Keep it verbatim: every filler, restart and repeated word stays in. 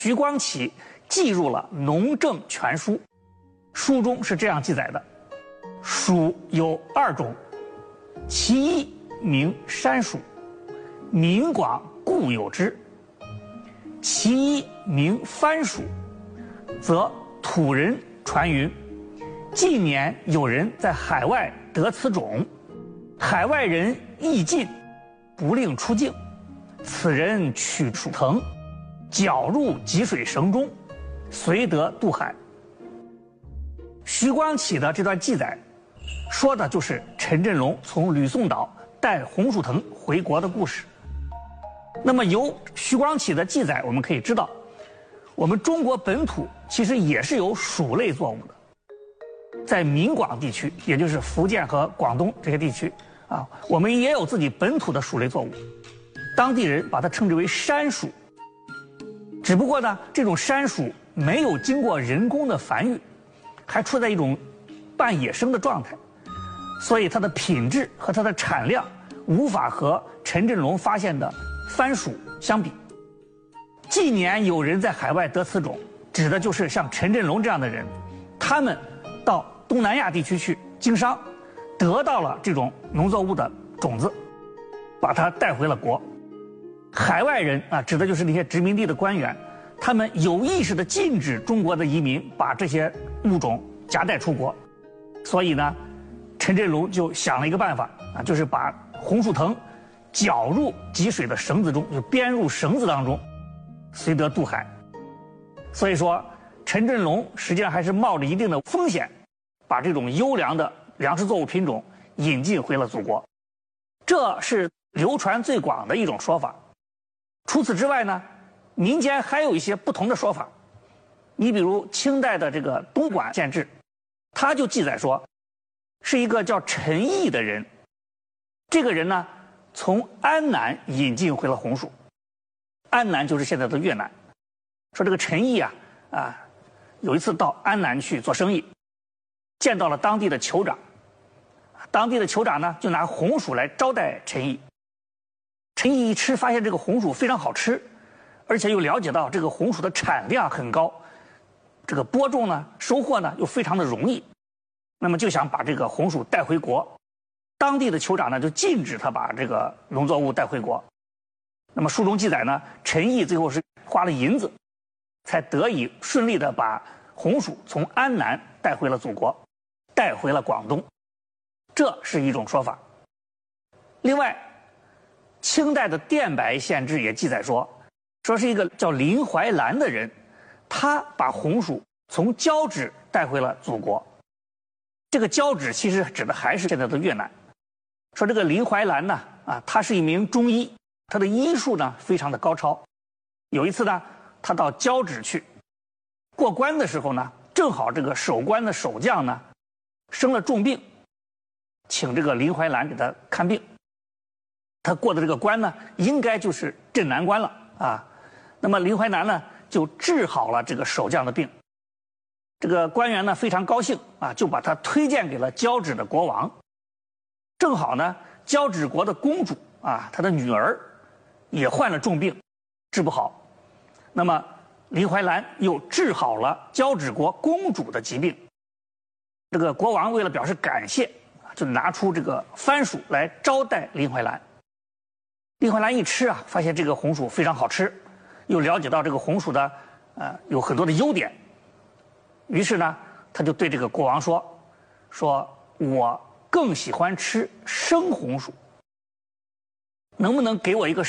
徐光启记入了《农政全书》，书中是这样记载的：黍有二种，其一名山黍，民广固有之；其一名番黍，则土人传云，近年有人在海外得此种，海外人易进，不令出境，此人取黍藤，绞入汲水绳中，遂得渡海。徐光启的这段记载，说的就是陈振龙从吕宋岛带红薯藤回国的故事。那么由徐光启的记载，我们可以知道，我们中国本土其实也是有薯类作物的。在闽广地区，也就是福建和广东这些地区啊，我们也有自己本土的薯类作物，当地人把它称之为山薯。只不过呢，这种山薯没有经过人工的繁育，还处在一种半野生的状态，所以它的品质和它的产量无法和陈振龙发现的番薯相比。近年有人在海外得此种，指的就是像陈振龙这样的人，他们到东南亚地区去经商，得到了这种农作物的种子，把它带回了国。海外人啊，指的就是那些殖民地的官员，他们有意识地禁止中国的移民把这些物种夹带出国。所以呢，陈振龙就想了一个办法啊，就是把红薯藤绞入汲水的绳子中，就编入绳子当中，遂得渡海。所以说，陈振龙实际上还是冒着一定的风险，把这种优良的粮食作物品种引进回了祖国。这是流传最广的一种说法。除此之外呢，民间还有一些不同的说法。你比如清代的这个东莞县志，他就记载说，是一个叫陈毅的人，这个人呢从安南引进回了红薯。安南就是现在的越南。说这个陈毅啊啊，有一次到安南去做生意，见到了当地的酋长，当地的酋长呢就拿红薯来招待陈毅。陈毅一吃，发现这个红薯非常好吃，而且又了解到这个红薯的产量很高，这个播种呢、收获呢又非常的容易，那么就想把这个红薯带回国。当地的酋长呢就禁止他把这个农作物带回国。那么书中记载呢，陈毅最后是花了银子，才得以顺利的把红薯从安南带回了祖国，带回了广东。这是一种说法。另外，清代的电白县志也记载说，说是一个叫林怀兰的人，他把红薯从交趾带回了祖国。这个交趾其实指的还是现在的越南。说这个林怀兰呢，啊，他是一名中医，他的医术呢非常的高超。有一次呢，他到交趾去过关的时候呢，正好这个守关的守将呢生了重病，请这个林怀兰给他看病。他过的这个关呢，应该就是镇南关了啊。那么林怀兰呢，就治好了这个守将的病。这个官员呢非常高兴啊，就把他推荐给了交趾的国王。正好呢，交趾国的公主啊，她的女儿也患了重病，治不好。那么林怀兰又治好了交趾国公主的疾病。这个国王为了表示感谢，就拿出这个番薯来招待林怀兰。林怀兰一吃啊，发现这个红薯非常好吃，又了解到这个红薯的呃有很多的优点，于是呢，他就对这个国王说：“说我更喜欢吃生红薯，能不能给我一个